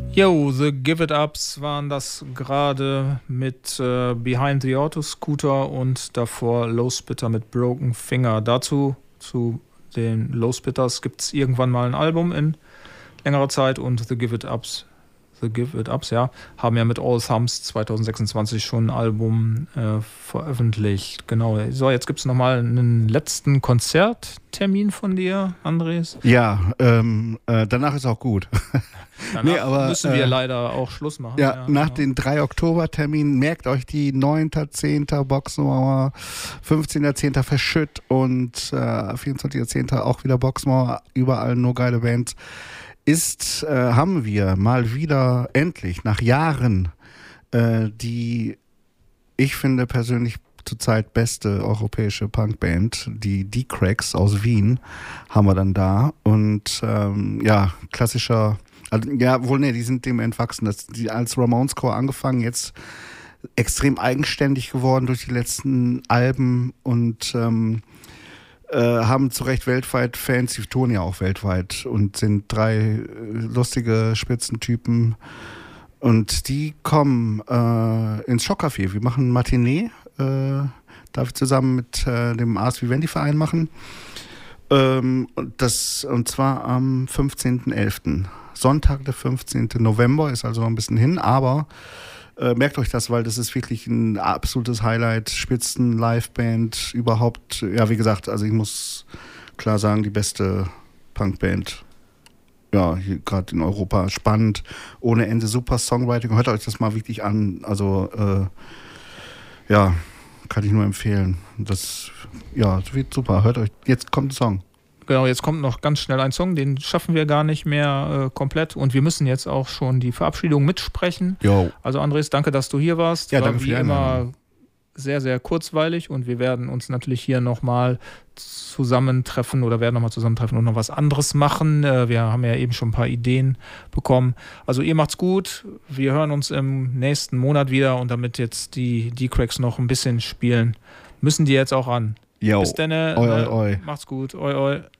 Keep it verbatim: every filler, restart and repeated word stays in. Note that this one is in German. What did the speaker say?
Yo, The Give It Ups waren das gerade mit äh, Behind the Auto Scooter und davor Low Spitter mit Broken Finger. Dazu, zu den Low Spitters, gibt es irgendwann mal ein Album in längerer Zeit und The Give It Ups, The Give It Ups, ja, haben ja mit All Thumbs zwanzig sechsundzwanzig schon ein Album äh, veröffentlicht. Genau. So, jetzt gibt es nochmal einen letzten Konzerttermin von dir, Andres. Ja, ähm, äh, danach ist auch gut. Danach nee, aber, müssen wir äh, leider auch Schluss machen. Ja, ja nach genau. den drei Oktober-Terminen merkt euch die neunter zehnter Boxmauer, fünfzehnter zehnter Verschütt und äh, vierundzwanzigter zehnter auch wieder Boxmauer, überall nur geile Bands. Ist, äh, haben wir mal wieder endlich nach Jahren äh, die, ich finde persönlich zurzeit beste europäische Punkband, die D-Cracks aus Wien, haben wir dann da und ähm, ja, klassischer, also, ja, wohl ne, die sind dem entwachsen, das, die als Ramones-Core angefangen, jetzt extrem eigenständig geworden durch die letzten Alben und ähm, Äh, haben zu Recht weltweit Fans, die touren ja auch weltweit und sind drei äh, lustige Spitzentypen und die kommen äh, ins Schockcafé. Wir machen Matinee, äh, darf ich zusammen mit äh, dem Ars Vivendi Verein machen ähm, und, das, und zwar am fünfzehnten elften Sonntag, der fünfzehnten November, ist also noch ein bisschen hin, aber Äh, merkt euch das, weil das ist wirklich ein absolutes Highlight, Spitzen-Liveband, überhaupt, ja wie gesagt, also ich muss klar sagen, die beste Punkband, ja, hier gerade in Europa, spannend, ohne Ende, super Songwriting, hört euch das mal wirklich an, also äh, ja, kann ich nur empfehlen, das, ja, das wird super, hört euch, jetzt kommt ein Song. Genau, jetzt kommt noch ganz schnell ein Song, den schaffen wir gar nicht mehr äh, komplett und wir müssen jetzt auch schon die Verabschiedung mitsprechen. Jo. Also Andres, danke, dass du hier warst. Ja, War danke für wie die immer sehr, sehr kurzweilig und wir werden uns natürlich hier nochmal zusammentreffen oder werden nochmal zusammentreffen und noch was anderes machen. Äh, wir haben ja eben schon ein paar Ideen bekommen. Also ihr macht's gut, wir hören uns im nächsten Monat wieder und damit jetzt die D-Cracks noch ein bisschen spielen, müssen die jetzt auch an. Jo. Bis dann, oi, oi, oi. Macht's gut, oi, oi.